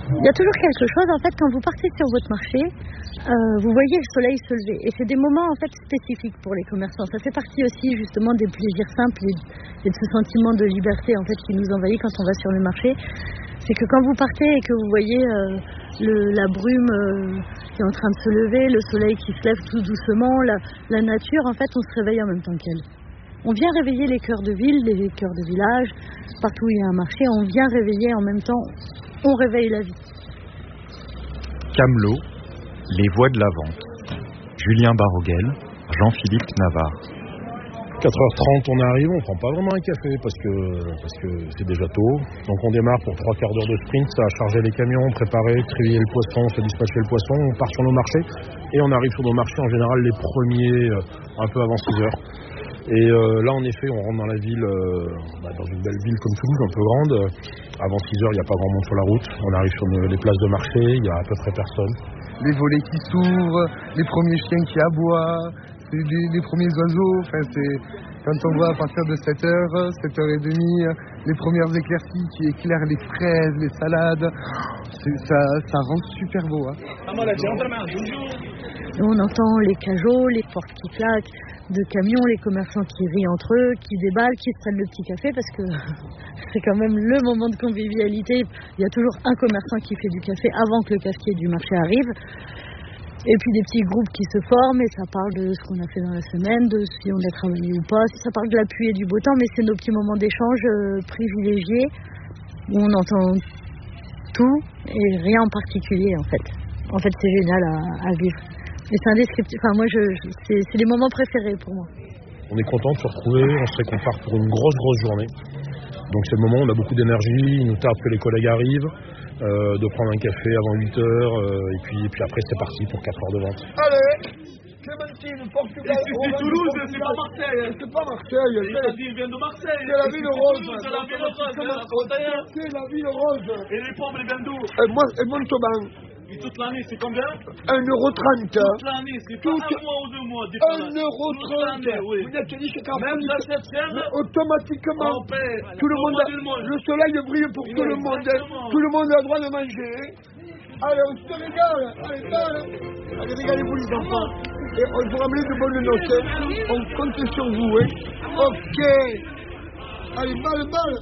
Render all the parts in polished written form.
Il y a toujours quelque chose, en fait, quand vous partez sur votre marché, vous voyez le soleil se lever. Et c'est des moments, en fait, spécifiques pour les commerçants. Ça fait partie aussi, justement, des plaisirs simples et de ce sentiment de liberté, en fait, qui nous envahit quand on va sur le marché. C'est que quand vous partez et que vous voyez la brume qui est en train de se lever, le soleil qui se lève tout doucement, la nature, en fait, on se réveille en même temps qu'elle. On vient réveiller les cœurs de ville, les cœurs de village, partout où il y a un marché, on vient réveiller en même temps, on réveille la vie. Camelot, les voix de la vente. Julien Baroguel, Jean-Philippe Navarre. 4h30 on arrive, on prend pas vraiment un café parce que c'est déjà tôt. Donc on démarre pour 3 quarts d'heure de sprint, ça a chargé les camions, préparer, trier le poisson, se dispatcher le poisson, on part sur nos marchés et on arrive sur nos marchés en général les premiers un peu avant 6h. Et là en effet on rentre dans la ville, dans une belle ville comme Toulouse, un peu grande. Avant 6h il n'y a pas grand monde sur la route, on arrive sur les places de marché, il y a à peu près personne. Les volets qui s'ouvrent, les premiers chiens qui aboient, les premiers oiseaux, quand on voit à partir de 7h, 7h30, les premières éclaircies qui éclairent les fraises, les salades, ça rend super beau. Hein. On entend les cajots, les portes qui claquent, de camions, les commerçants qui rient entre eux, qui déballent, qui se prennent le petit café parce que c'est quand même le moment de convivialité. Il y a toujours un commerçant qui fait du café avant que le cafetier du marché arrive. Et puis des petits groupes qui se forment et ça parle de ce qu'on a fait dans la semaine, de si on a travaillé ou pas. Ça parle de la pluie et du beau temps, mais c'est nos petits moments d'échange privilégiés où on entend tout et rien en particulier en fait. En fait, c'est génial à vivre. Et c'est indescriptible. Enfin, moi, c'est les moments préférés pour moi. On est content de se retrouver, on se réconfort pour une grosse journée. Donc c'est le moment où on a beaucoup d'énergie, il nous tarde que les collègues arrivent, de prendre un café avant 8h, et puis après c'est parti pour 4 heures de vente. Allez, Clémentine, Portugal, c'est Toulouse, c'est pas Marseille. C'est pas Marseille. La ville vient de Marseille. C'est la ville rose. C'est la ville rose. C'est la ville rose. Et les pommes, les viennent d'où? Et Montauban. Et toute l'année, c'est combien? 1,30 €. Toute l'année, c'est pas un mois ou 2 mois. 1,30 €. Oui. Vous n'êtes dit que même j'achète cher, automatiquement, on paie. tout le monde, le soleil brille pour tout le monde. Tout le monde a le droit de manger. Allez, on se régale. Allez, balle. Allez, régalez-vous les enfants. Et on vous ramène de bonnes notes. On compte sur vous. Ok. Allez, balle.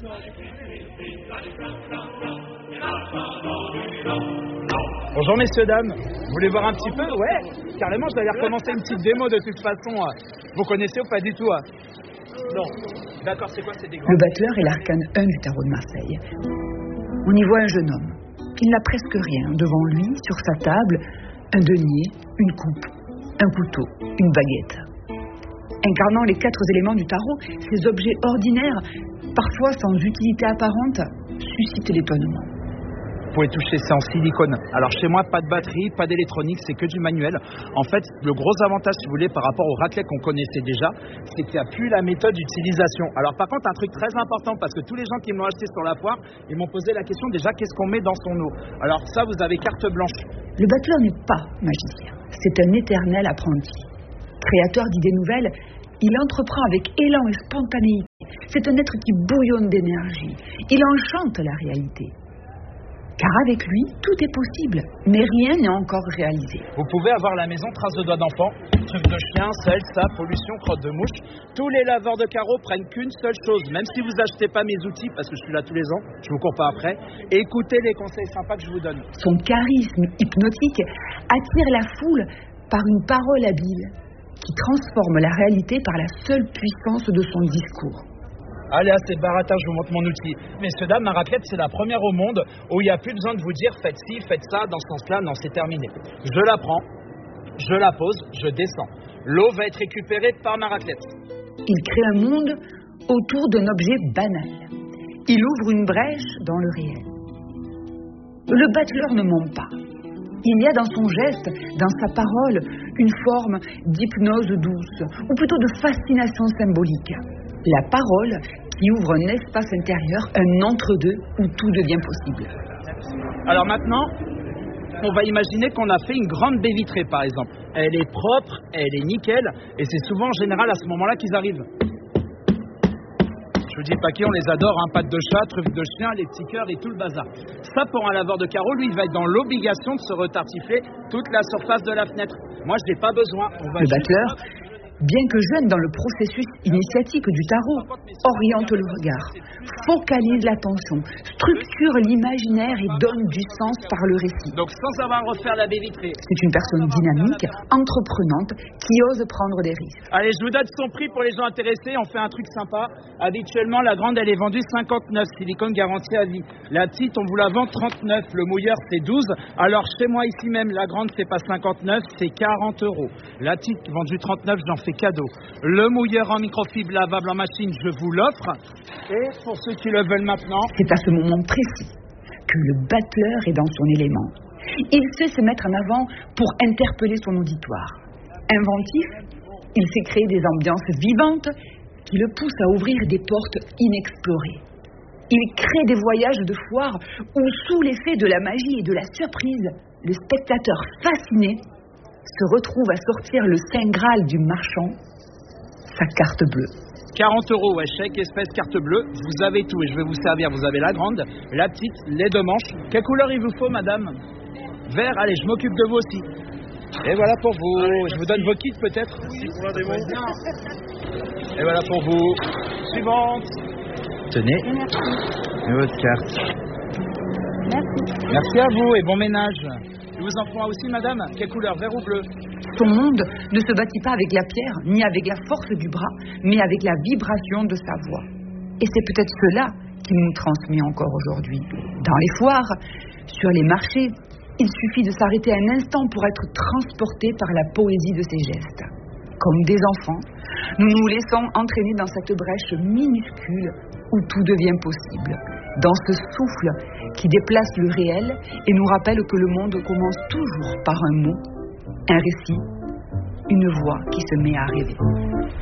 Bonjour messieurs, dames. Vous voulez voir un petit peu? Ouais, carrément, je vais recommencer une petite démo de toute façon. Vous connaissez ou pas du tout? Non. D'accord, c'est quoi ces décors? Le battleur est l'arcane 1 du tarot de Marseille. On y voit un jeune homme. Il n'a presque rien. Devant lui, sur sa table, un denier, une coupe, un couteau, une baguette. Incarnant les 4 éléments du tarot, ces objets ordinaires, parfois sans utilité apparente, suscitent l'étonnement. Vous pouvez toucher, c'est en silicone. Alors chez moi, pas de batterie, pas d'électronique, c'est que du manuel. En fait, le gros avantage, si vous voulez, par rapport au raclette qu'on connaissait déjà, c'est qu'il n'y a plus la méthode d'utilisation. Alors par contre, un truc très important, parce que tous les gens qui m'ont acheté sur la foire, ils m'ont posé la question déjà, qu'est-ce qu'on met dans son eau? Alors ça, vous avez carte blanche. Le battleur n'est pas magicien, c'est un éternel apprenti. Créateur d'idées nouvelles, il entreprend avec élan et spontanéité. C'est un être qui bouillonne d'énergie. Il enchante la réalité. Car avec lui, tout est possible, mais rien n'est encore réalisé. Vous pouvez avoir la maison trace de doigts d'enfant, trucs de chien, sel, sable, pollution, crotte de mouche. Tous les laveurs de carreaux prennent qu'une seule chose, même si vous achetez pas mes outils, parce que je suis là tous les ans, je vous cours pas après, écoutez les conseils sympas que je vous donne. Son charisme hypnotique attire la foule par une parole habile, qui transforme la réalité par la seule puissance de son discours. Allez, assez de baratin, je vous montre mon outil. Messieurs, dames, ma raclette, c'est la première au monde où il n'y a plus besoin de vous dire faites ci, faites ça, dans ce sens-là, non, c'est terminé. Je la prends, je la pose, je descends. L'eau va être récupérée par ma raclette. Il crée un monde autour d'un objet banal. Il ouvre une brèche dans le réel. Le battleur ne ment pas. Il y a dans son geste, dans sa parole, une forme d'hypnose douce, ou plutôt de fascination symbolique. La parole qui ouvre un espace intérieur, un entre-deux où tout devient possible. Alors maintenant, on va imaginer qu'on a fait une grande baie vitrée, par exemple. Elle est propre, elle est nickel, et c'est souvent en général à ce moment-là qu'ils arrivent. Je vous dis pas qui, on les adore, hein, pattes de chat, truffes de chien, les petits cœurs et tout le bazar. Ça, pour un laveur de carreaux, lui, il va être dans l'obligation de se retartifler toute la surface de la fenêtre. Moi, je n'ai pas besoin. Le battleur, bien que jeune dans le processus initiatique du tarot, oriente le regard, focalise l'attention, structure l'imaginaire et donne du sens par le récit. Donc sans avoir à refaire la baie vitrée. C'est une personne dynamique, entreprenante, qui ose prendre des risques. Allez, je vous donne son prix pour les gens intéressés. On fait un truc sympa. Habituellement, la grande, elle est vendue 59, silicone garantie à vie. La petite, on vous la vend 39. Le mouilleur, c'est 12. Alors, chez moi, ici même, la grande, c'est pas 59, c'est 40 €. La petite, vendue 39, j'en fais cadeau. Le mouilleur en microfibre lavable en machine, je vous l'offre. Et pour ceux qui le veulent maintenant... C'est à ce moment précis que le battleur est dans son élément. Il sait se mettre en avant pour interpeller son auditoire. Inventif, il sait créer des ambiances vivantes qui le poussent à ouvrir des portes inexplorées. Il crée des voyages de foire où, sous l'effet de la magie et de la surprise, le spectateur fasciné se retrouve à sortir le saint graal du marchand, sa carte bleue. 40 €, ouais, chèque, espèce, carte bleue. Vous avez tout et je vais vous servir. Vous avez la grande, la petite, les deux manches. Quelle couleur il vous faut, madame? Vert, allez, je m'occupe de vous aussi. Et voilà pour vous. Je vous donne vos kits peut-être? Oui, et voilà pour vous. Suivante. Tenez. Et votre carte. Merci. Merci à vous et bon ménage. Je vous en prends aussi, madame? Quelle couleur, vert ou bleu? Son monde ne se bâtit pas avec la pierre, ni avec la force du bras, mais avec la vibration de sa voix. Et c'est peut-être cela qui nous transmet encore aujourd'hui. Dans les foires, sur les marchés, il suffit de s'arrêter un instant pour être transporté par la poésie de ses gestes. Comme des enfants, nous nous laissons entraîner dans cette brèche minuscule où tout devient possible. Dans ce souffle qui déplace le réel et nous rappelle que le monde commence toujours par un mot, un récit, une voix qui se met à rêver.